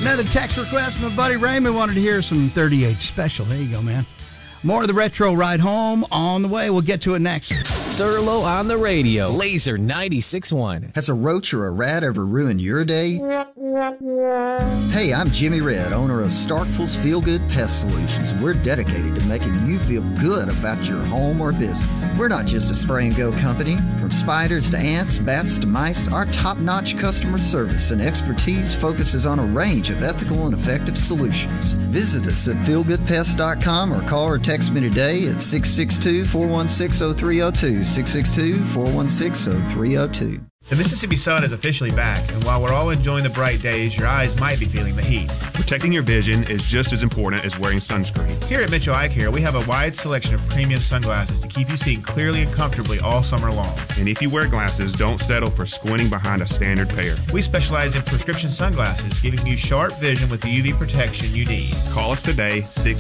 Another text request. My buddy Raymond wanted to hear some 38 Special. There you go, man. More of the retro ride home on the way. We'll get to it next. Thurlow on the radio. Laser 96.1. Has a roach or a rat ever ruined your day? Hey, I'm Jimmy Red, owner of Starkville's Feel Good Pest Solutions. We're dedicated to making you feel good about your home or business. We're not just a spray and go company. From spiders to ants, bats to mice, our top-notch customer service and expertise focuses on a range of ethical and effective solutions. Visit us at feelgoodpest.com or call or text me today at 662-416-0302, 662-416-0302. The Mississippi sun is officially back, and while we're all enjoying the bright days, your eyes might be feeling the heat. Protecting your vision is just as important as wearing sunscreen. Here at Mitchell Eye Care, we have a wide selection of premium sunglasses to keep you seeing clearly and comfortably all summer long. And if you wear glasses, don't settle for squinting behind a standard pair. We specialize in prescription sunglasses, giving you sharp vision with the UV protection you need. Call us today,